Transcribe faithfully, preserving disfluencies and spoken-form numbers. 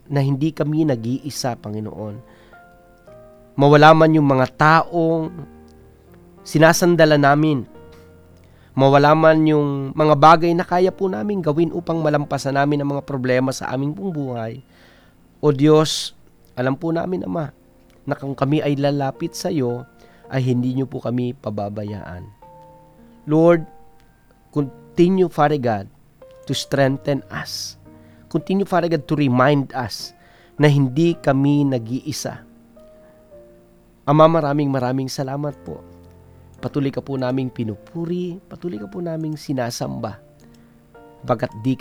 na hindi kami nag-iisa, Panginoon. Mawala man yung mga taong sinasandala namin. Mawala man yung mga bagay na kaya po namin gawin upang malampasan namin ang mga problema sa aming pong buhay. O Diyos, alam po namin, Ama, na kung kami ay lalapit sa iyo, ay hindi niyo po kami pababayaan. Lord, continue, Father God, to strengthen us. Continue, Father God, to remind us na hindi kami nag-iisa. Ama, maraming maraming salamat po. Patuloy ka po naming pinupuri, patuloy ka po naming sinasamba. Bagat di